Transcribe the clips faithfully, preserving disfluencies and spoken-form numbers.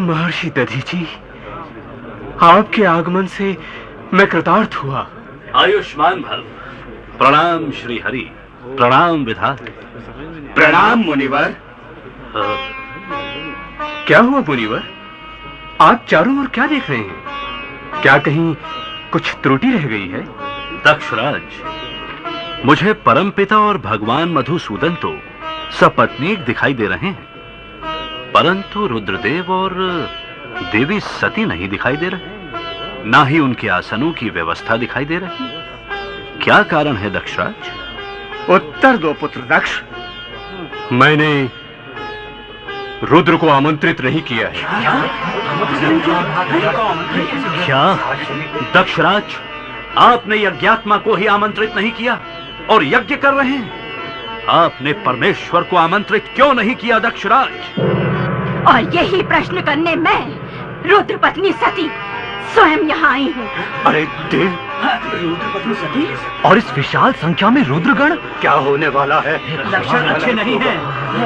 महर्षि दधीची, आपके आगमन से मैं कृतार्थ हुआ। आयुष्मान भव। प्रणाम श्री हरि, प्रणाम विधाता। प्रणाम मुनिवर। क्या हुआ मुनिवर? आप चारों ओर क्या देख रहे हैं? क्या कहीं कुछ त्रुटि रह गई है? दक्षराज, मुझे परमपिता और भगवान मधुसूदन तो सपत्नीक दिखाई दे रहे हैं, परंतु रुद्रदेव और देवी सती नहीं दिखाई दे रहे, ना ही उनके आसनों की व्यवस्था दिखाई दे रही। क्या कारण है दक्षराज? उत्तर दो पुत्र दक्ष। मैंने रुद्र को आमंत्रित नहीं किया है। क्या दक्षराज, आपने यज्ञात्मा को ही आमंत्रित नहीं किया और यज्ञ कर रहे हैं? आपने परमेश्वर को आमंत्रित क्यों नहीं किया दक्षराज? और यही प्रश्न करने मैं, रुद्र पत्नी सती, स्वयं यहाँ आई हूँ। अरे देव, रुद्र पत्नी सती और इस विशाल संख्या में रुद्रगण, क्या होने वाला है? लक्षण अच्छे नहीं हैं।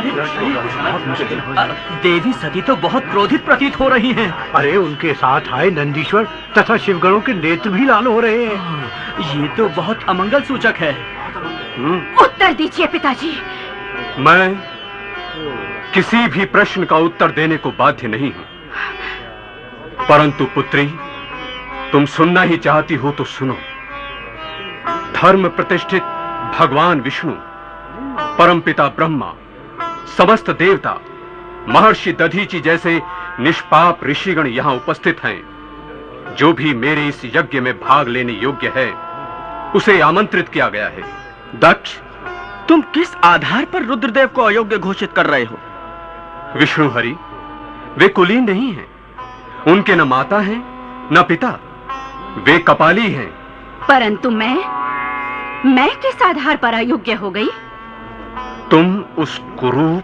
देवी सती तो बहुत क्रोधित प्रतीत हो रही हैं। अरे उनके साथ आए नंदीश्वर तथा शिवगणों के नेत्र भी लाल हो रहे हैं। ये तो बहुत अमंगल सूचक है। उत्तर दीजिए पिताजी। मैं किसी भी प्रश्न का उत्तर देने को बाध्य नहीं हूं, परंतु पुत्री, तुम सुनना ही चाहती हो तो सुनो। धर्म प्रतिष्ठित भगवान विष्णु, परमपिता ब्रह्मा, समस्त देवता, महर्षि दधीची जैसे निष्पाप ऋषिगण यहाँ उपस्थित हैं। जो भी मेरे इस यज्ञ में भाग लेने योग्य है, उसे आमंत्रित किया गया है। दक्ष, तुम किस आधार पर रुद्रदेव को अयोग्य घोषित कर रहे हो? विष्णु हरि, वे कुलीन नहीं हैं। उनके न माता हैं न पिता, वे कपाली हैं। परंतु मैं मैं किस आधार पर अयोग्य हो गई? तुम उस कुरूप,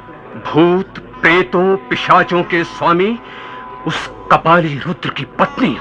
भूत, प्रेतों, पिशाचों के स्वामी, उस कपाली रुद्र की पत्नी